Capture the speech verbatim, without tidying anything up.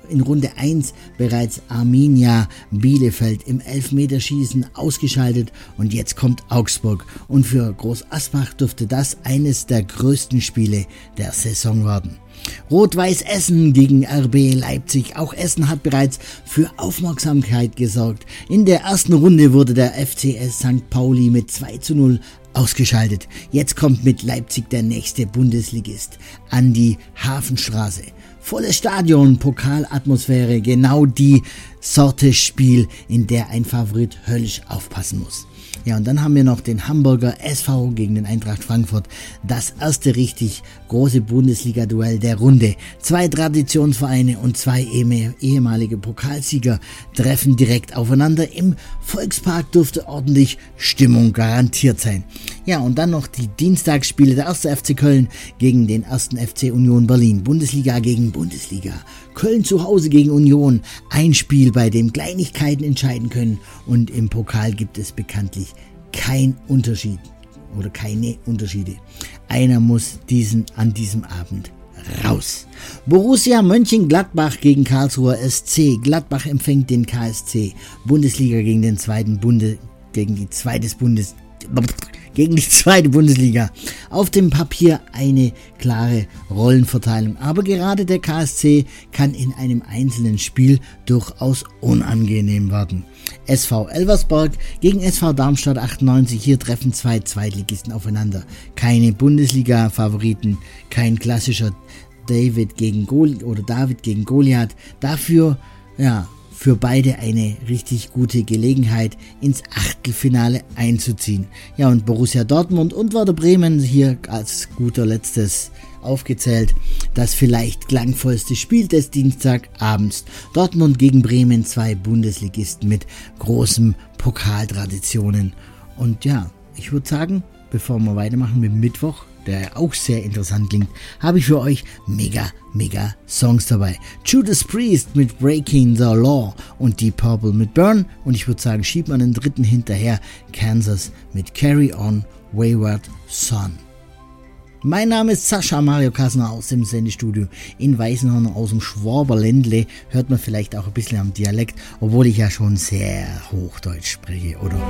in Runde eins bereits Arminia Bielefeld im Elfmeterschießen ausgeschaltet und jetzt kommt Augsburg. Und für Groß Asbach dürfte das eines der größten Spiele der Saison werden. Rot-Weiß Essen gegen R B Leipzig. Auch Essen hat bereits für Aufmerksamkeit gesorgt. In der ersten Runde wurde der F C S Sankt Pauli mit zwei zu null ausgeschaltet. Jetzt kommt mit Leipzig der nächste Bundesligist an die Hafenstraße. Volles Stadion, Pokalatmosphäre, genau die Sorte Spiel, in der ein Favorit höllisch aufpassen muss. Ja, und dann haben wir noch den Hamburger S V gegen den Eintracht Frankfurt. Das erste richtig große Bundesliga-Duell der Runde. Zwei Traditionsvereine und zwei ehemalige Pokalsieger treffen direkt aufeinander. Im Volkspark dürfte ordentlich Stimmung garantiert sein. Ja, und dann noch die Dienstagsspiele. Der erste F C Köln gegen den ersten F C Union Berlin. Bundesliga gegen Bundesliga. Köln zu Hause gegen Union. Ein Spiel, bei dem Kleinigkeiten entscheiden können. Und im Pokal gibt es bekanntlich kein Unterschied oder keine Unterschiede. Einer muss diesen an diesem Abend raus. Borussia Mönchengladbach gegen Karlsruher S C. Gladbach empfängt den K S C. Bundesliga gegen den zweiten Bunde, gegen die zweites Bundes, gegen die zweite Bundesliga. Auf dem Papier eine klare Rollenverteilung. Aber gerade der K S C kann in einem einzelnen Spiel durchaus unangenehm werden. S V Elversberg gegen S V Darmstadt achtundneunzig. Hier treffen zwei Zweitligisten aufeinander. Keine Bundesliga-Favoriten, kein klassischer David gegen Goliath oder David gegen Goliath. Dafür, ja, für beide eine richtig gute Gelegenheit, ins Achtelfinale einzuziehen. Ja, und Borussia Dortmund und Werder Bremen hier als guter Letztes aufgezählt. Das vielleicht klangvollste Spiel des Dienstagabends. Dortmund gegen Bremen, zwei Bundesligisten mit großen Pokaltraditionen. Und ja, ich würde sagen, bevor wir weitermachen mit Mittwoch, der auch sehr interessant klingt, habe ich für euch mega, mega Songs dabei. Judas Priest mit Breaking the Law und Deep Purple mit Burn. Und ich würde sagen, schiebt man den dritten hinterher. Kansas mit Carry On, Wayward Son. Mein Name ist Sascha Mario Kassner aus dem Sendestudio in Weißenhorn aus dem Schwaberländle. Hört man vielleicht auch ein bisschen am Dialekt, obwohl ich ja schon sehr Hochdeutsch spreche, oder?